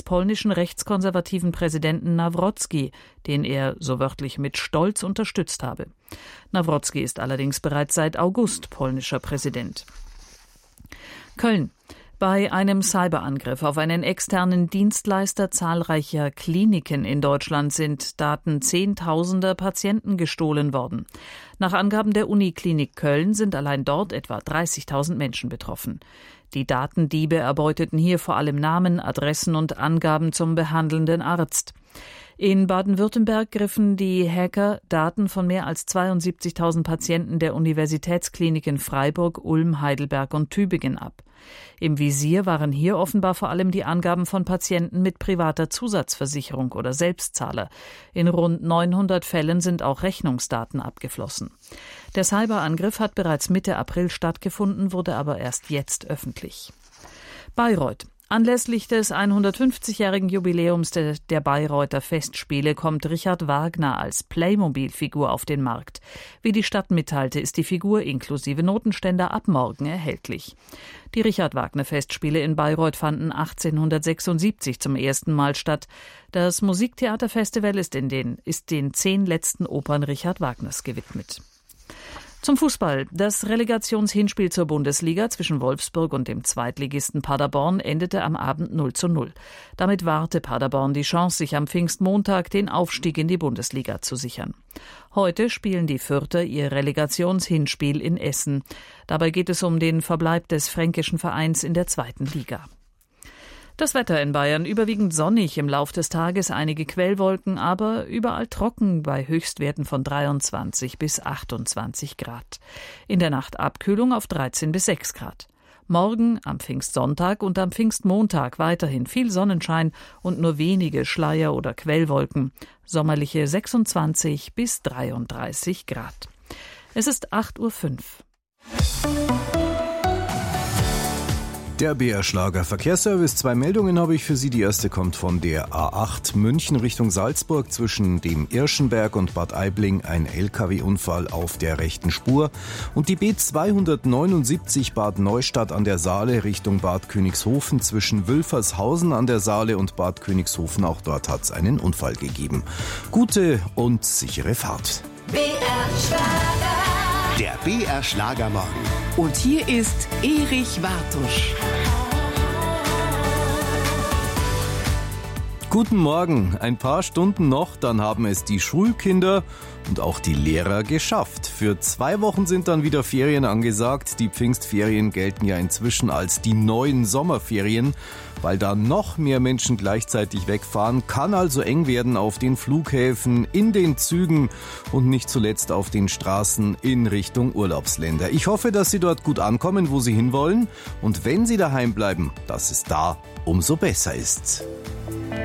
polnischen rechtskonservativen Präsidenten Nawrocki, den er, so wörtlich, mit Stolz unterstützt habe. Nawrocki ist allerdings bereits seit August polnischer Präsident. Köln. Bei einem Cyberangriff auf einen externen Dienstleister zahlreicher Kliniken in Deutschland sind Daten zehntausender Patienten gestohlen worden. Nach Angaben der Uniklinik Köln sind allein dort etwa 30.000 Menschen betroffen. Die Datendiebe erbeuteten hier vor allem Namen, Adressen und Angaben zum behandelnden Arzt. In Baden-Württemberg griffen die Hacker Daten von mehr als 72.000 Patienten der Universitätskliniken Freiburg, Ulm, Heidelberg und Tübingen ab. Im Visier waren hier offenbar vor allem die Angaben von Patienten mit privater Zusatzversicherung oder Selbstzahler. In rund 900 Fällen sind auch Rechnungsdaten abgeflossen. Der Cyberangriff hat bereits Mitte April stattgefunden, wurde aber erst jetzt öffentlich. Bayreuth. Anlässlich des 150-jährigen Jubiläums der Bayreuther Festspiele kommt Richard Wagner als Playmobil-Figur auf den Markt. Wie die Stadt mitteilte, ist die Figur inklusive Notenständer ab morgen erhältlich. Die Richard-Wagner-Festspiele in Bayreuth fanden 1876 zum ersten Mal statt. Das Musiktheaterfestival ist den 10 letzten Opern Richard Wagners gewidmet. Zum Fußball. Das Relegationshinspiel zur Bundesliga zwischen Wolfsburg und dem Zweitligisten Paderborn endete am Abend 0:0. Damit wahrte Paderborn die Chance, sich am Pfingstmontag den Aufstieg in die Bundesliga zu sichern. Heute spielen die Fürther ihr Relegationshinspiel in Essen. Dabei geht es um den Verbleib des fränkischen Vereins in der zweiten Liga. Das Wetter in Bayern überwiegend sonnig, im Lauf des Tages einige Quellwolken, aber überall trocken bei Höchstwerten von 23 bis 28 Grad. In der Nacht Abkühlung auf 13 bis 6 Grad. Morgen, am Pfingstsonntag und am Pfingstmontag weiterhin viel Sonnenschein und nur wenige Schleier- oder Quellwolken. Sommerliche 26 bis 33 Grad. Es ist 8:05 Uhr. Der BR-Schlager Verkehrsservice. 2 Meldungen habe ich für Sie. Die erste kommt von der A8 München Richtung Salzburg zwischen dem Irschenberg und Bad Aibling. Ein LKW-Unfall auf der rechten Spur. Und die B279 Bad Neustadt an der Saale Richtung Bad Königshofen zwischen Wülfershausen an der Saale und Bad Königshofen. Auch dort hat es einen Unfall gegeben. Gute und sichere Fahrt. BR-Schlager. Der BR-Schlagermorgen. Und hier ist Erich Wartusch. Guten Morgen. Ein paar Stunden noch, dann haben es die Schulkinder und auch die Lehrer geschafft. Für 2 Wochen sind dann wieder Ferien angesagt. Die Pfingstferien gelten ja inzwischen als die neuen Sommerferien. Weil da noch mehr Menschen gleichzeitig wegfahren, kann also eng werden auf den Flughäfen, in den Zügen und nicht zuletzt auf den Straßen in Richtung Urlaubsländer. Ich hoffe, dass Sie dort gut ankommen, wo Sie hinwollen. Und wenn Sie daheim bleiben, dass es da umso besser ist.